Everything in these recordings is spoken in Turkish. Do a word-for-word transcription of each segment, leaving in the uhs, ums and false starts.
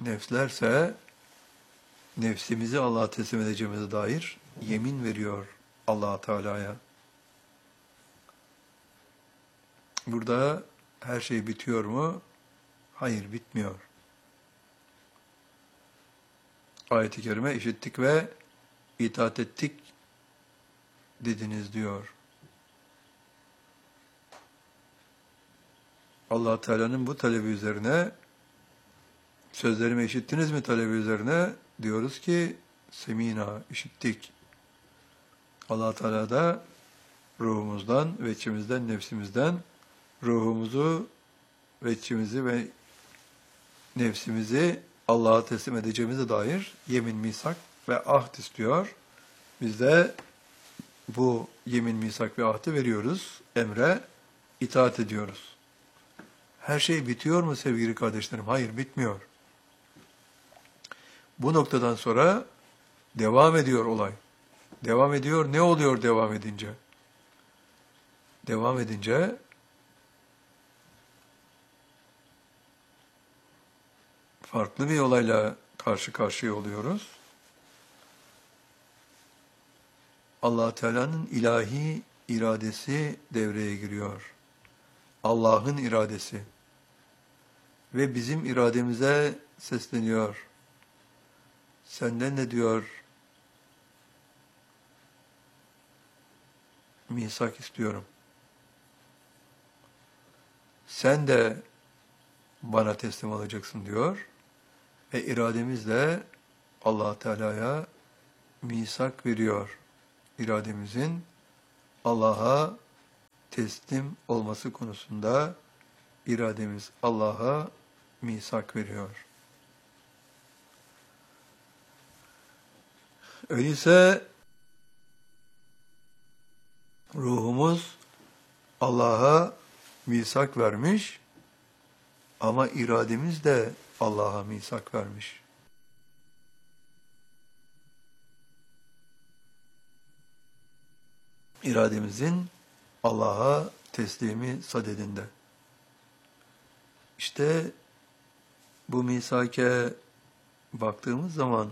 Nefslerse nefsimizi Allah'a teslim edeceğimize dair yemin veriyor Allah Teala'ya. Burada her şey bitiyor mu? Hayır, bitmiyor. Ayet-i kerime işittik ve itaat ettik dediniz diyor. Allah Teala'nın bu talebi üzerine, sözlerimi işittiniz mi talebi üzerine diyoruz ki semina, işittik. Allah Teala da ruhumuzdan ve içimizden, nefsimizden ruhumuzu ve içimizi ve nefsimizi Allah'a teslim edeceğimize dair yemin, misak ve ahd istiyor. Biz de bu yemin, misak ve ahdi veriyoruz. Emre itaat ediyoruz. Her şey bitiyor mu sevgili kardeşlerim? Hayır, bitmiyor. Bu noktadan sonra devam ediyor olay. Devam ediyor. Ne oluyor devam edince? Devam edince farklı bir olayla karşı karşıya oluyoruz. Allah Teala'nın ilahi iradesi devreye giriyor. Allah'ın iradesi. Ve bizim irademize sesleniyor. Senden ne diyor? Misak istiyorum. Sen de bana teslim olacaksın diyor. Ve irademizle Allah Teala'ya misak veriyor. İrademizin Allah'a teslim olması konusunda irademiz Allah'a misak veriyor. Öyleyse ruhumuz Allah'a misak vermiş ama irademiz de Allah'a misak vermiş. İrademizin Allah'a teslimi sadedinde. İşte bu misake baktığımız zaman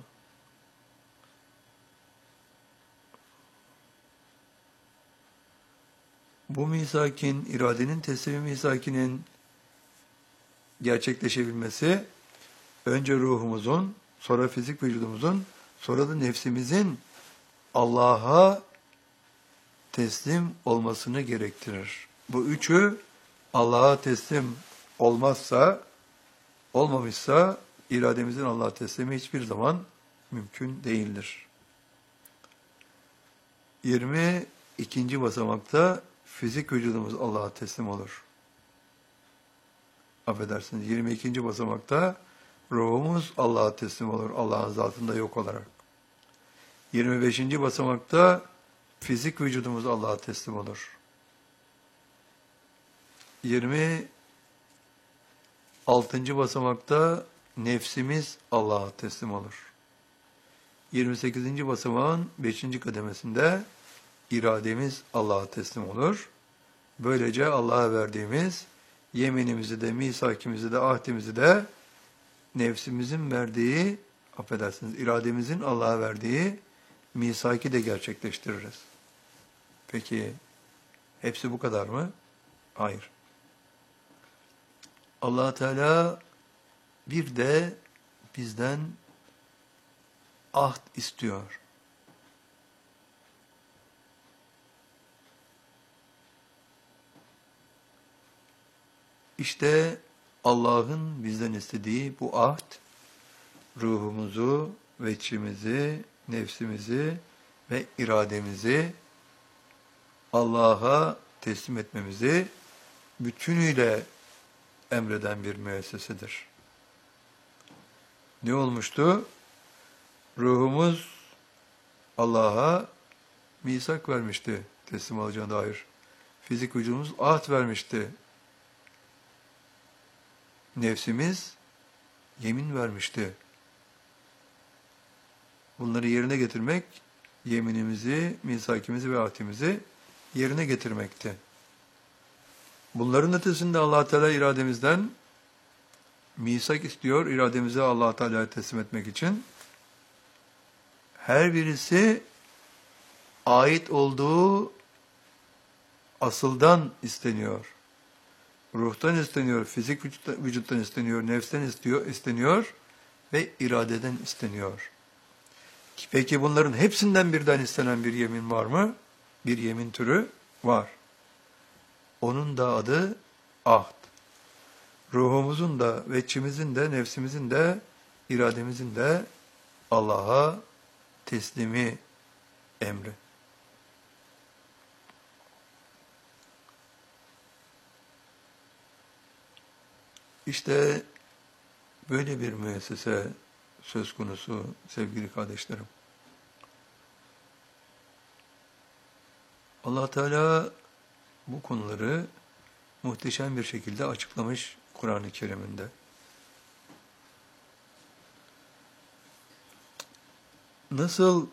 bu misakin, iradenin teslimi misakinin gerçekleşebilmesi önce ruhumuzun, sonra fizik vücudumuzun, sonra da nefsimizin Allah'a teslim olmasını gerektirir. Bu üçü Allah'a teslim olmazsa, olmamışsa irademizin Allah'a teslimi hiçbir zaman mümkün değildir. yirmi ikinci basamakta fizik vücudumuz Allah'a teslim olur. Affedersiniz, yirmi ikinci basamakta ruhumuz Allah'a teslim olur, Allah'ın zatında yok olarak. yirmi beşinci basamakta fizik vücudumuz Allah'a teslim olur. yirmi altıncı basamakta nefsimiz Allah'a teslim olur. yirmi sekizinci basamağın beşinci kademesinde irademiz Allah'a teslim olur. Böylece Allah'a verdiğimiz yeminimizi de, misakimizi de, ahdimizi de nefsimizin verdiği, affedersiniz, irademizin Allah'a verdiği misaki de gerçekleştiririz. Peki, hepsi bu kadar mı? Hayır. Allah Teala bir de bizden ahd istiyor. İşte Allah'ın bizden istediği bu ahd, ruhumuzu, ve içimizi, nefsimizi ve irademizi Allah'a teslim etmemizi bütünüyle emreden bir müessesedir. Ne olmuştu? Ruhumuz Allah'a misak vermişti teslim olacağına dair. Fizik vücudumuz ahd vermişti. Nefsimiz yemin vermişti. Bunları yerine getirmek, yeminimizi, misakimizi ve ahdimizi yerine getirmekti. Bunların ötesinde Allah Teala irademizden misak istiyor irademizi Allah Teala'ya teslim etmek için. Her birisi ait olduğu asıldan isteniyor. Ruhtan isteniyor, fizik vücuttan, vücuttan isteniyor, nefsten istiyor, isteniyor ve iradeden isteniyor. Peki bunların hepsinden birden istenen bir yemin var mı? Bir yemin türü var. Onun da adı ahd. Ruhumuzun da, veçimizin de, nefsimizin de, irademizin de Allah'a teslimi emri. İşte böyle bir müessese söz konusu sevgili kardeşlerim. Allah Teala bu konuları muhteşem bir şekilde açıklamış Kur'an-ı Kerim'inde. Nasıl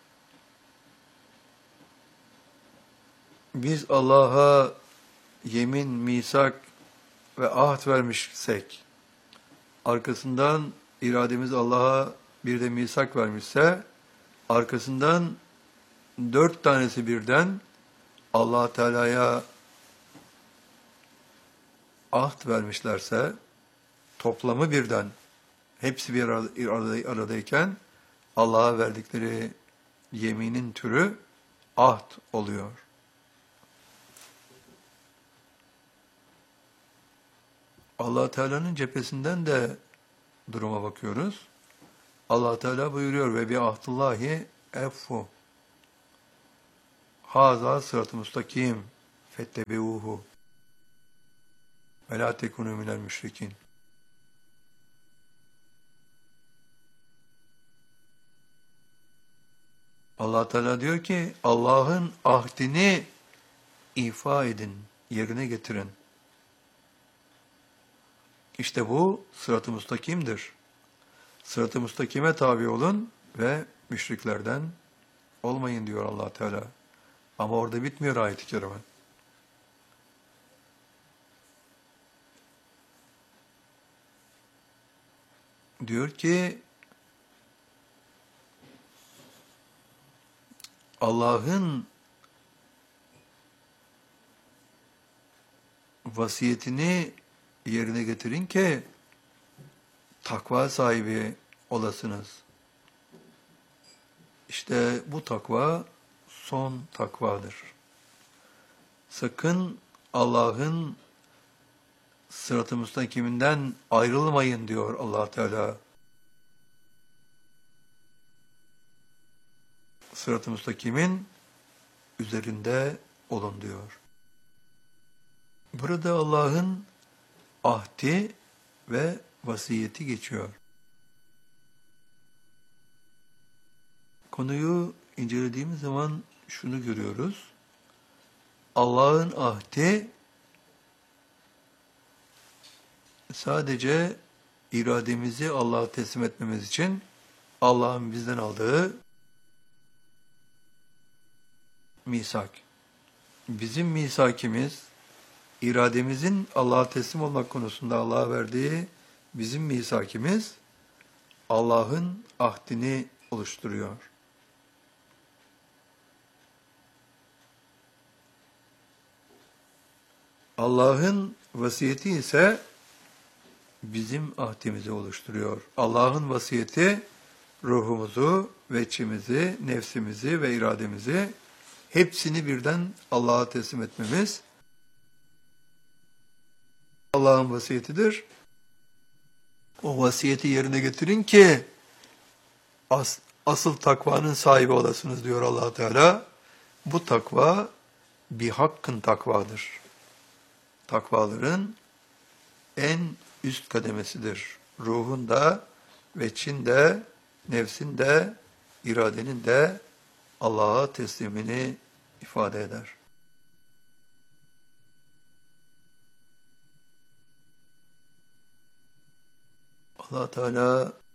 biz Allah'a yemin, misak ve ahd vermişsek, arkasından irademiz Allah'a bir de misak vermişse, arkasından dört tanesi birden Allah Teala'ya ahd vermişlerse, toplamı birden, hepsi bir arada, aradayken Allah'a verdikleri yeminin türü ahd oluyor. Allah Teala'nın cephesinden de duruma bakıyoruz. Allah Teala buyuruyor ve bi ahdullahi effu. Haza sırat-ı mustakim fettebi'uhu ve la tekunu minel müşrikin. Allah Teala diyor ki Allah'ın ahdini ifa edin, yerine getirin. İşte bu sırat-ı mustakimdir. Sırat-ı mustakime tabi olun ve müşriklerden olmayın diyor Allah Teala. Ama orada bitmiyor ayet-i kerime. Diyor ki Allah'ın vasiyetini yerine getirin ki takva sahibi olasınız. İşte bu takva son takvadır. Sakın Allah'ın sırat-ı müstakiminden ayrılmayın diyor Allah Teala. Sırat-ı müstakimin üzerinde olun diyor. Burada Allah'ın ahdi ve vasiyeti geçiyor. Konuyu incelediğimiz zaman şunu görüyoruz. Allah'ın ahdi sadece irademizi Allah'a teslim etmemiz için Allah'ın bizden aldığı misak. Bizim misakimiz, irademizin Allah'a teslim olmak konusunda Allah'a verdiği bizim misakimiz Allah'ın ahdini oluşturuyor. Allah'ın vasiyeti ise bizim ahdimizi oluşturuyor. Allah'ın vasiyeti ruhumuzu, veçimizi, nefsimizi ve irademizi hepsini birden Allah'a teslim etmemiz Allah'ın vasiyetidir. O vasiyeti yerine getirin ki as, asıl takvanın sahibi olasınız diyor Allah Teala. Bu takva bir hakkın takvadır. Takvaların en üst kademesidir. Ruhun da, veçin de, nefsin de, iradenin de Allah'a teslimini ifade eder. Allah Teala